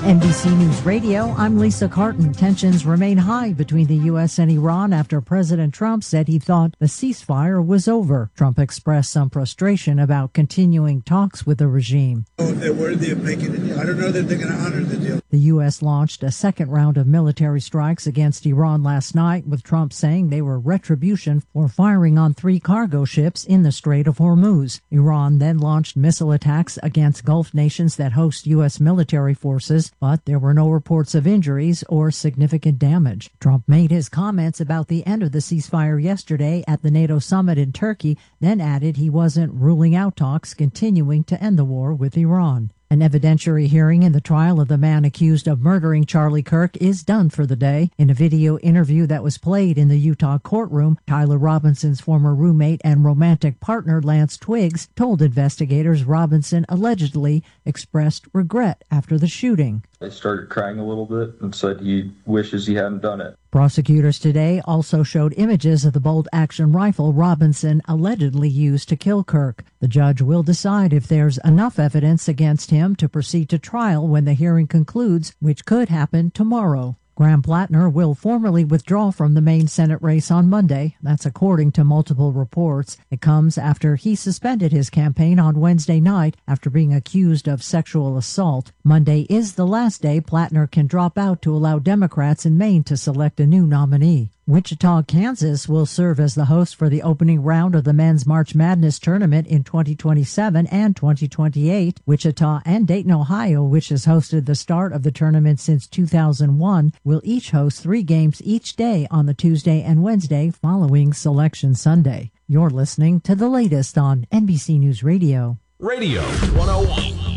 NBC News Radio, I'm Lisa Carton. Tensions remain high between the U.S. and Iran after President Trump said he thought the ceasefire was over. Trump expressed some frustration about continuing talks with the regime. If they're worthy of making a deal, I don't know that they're going to honor the deal. The U.S. launched a second round of military strikes against Iran last night, with Trump saying they were retribution for firing on 3 cargo ships in the Strait of Hormuz. Iran then launched missile attacks against Gulf nations that host U.S. military forces, but there were no reports of injuries or significant damage. Trump made his comments about the end of the ceasefire yesterday at the NATO summit in Turkey, then added he wasn't ruling out talks continuing to end the war with Iran. An evidentiary hearing in the trial of the man accused of murdering Charlie Kirk is done for the day. In a video interview that was played in the Utah courtroom, Tyler Robinson's former roommate and romantic partner Lance Twiggs told investigators Robinson allegedly expressed regret after the shooting. I started crying a little bit and said he wishes he hadn't done it. Prosecutors today also showed images of the bolt-action rifle Robinson allegedly used to kill Kirk. The judge will decide if there's enough evidence against him to proceed to trial when the hearing concludes, which could happen tomorrow. Graham Plattner will formally withdraw from the main Senate race on Monday. That's according to multiple reports. It comes after he suspended his campaign on Wednesday night after being accused of sexual assault. Monday is the last day Plattner can drop out to allow Democrats in Maine to select a new nominee. Wichita, Kansas will serve as the host for the opening round of the Men's March Madness tournament in 2027 and 2028. Wichita and Dayton, Ohio, which has hosted the start of the tournament since 2001, will each host 3 games each day on the Tuesday and Wednesday following Selection Sunday. You're listening to the latest on NBC News Radio. Radio 101.